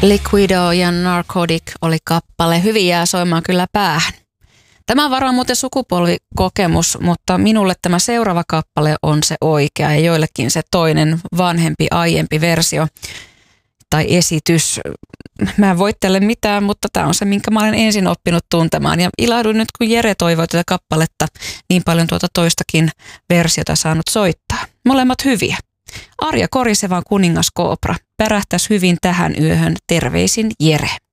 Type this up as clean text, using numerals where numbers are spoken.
Liquido ja Narcotic oli kappale. Hyvin jää soimaan kyllä päähän. Tämä on varmaan muuten sukupolvikokemus, mutta minulle tämä seuraava kappale on se oikea ja joillekin se toinen vanhempi, aiempi versio tai esitys. Mä en voi tälle mitään, mutta tämä on se, minkä mä olen ensin oppinut tuntemaan. Ja ilahduin nyt, kun Jere toivoi tätä kappaletta, niin paljon tuota toistakin versiota saanut soittaa. Molemmat hyviä. Arja Korisevan Kuningas Koopra pärähtäisi hyvin tähän yöhön. Terveisin Jere.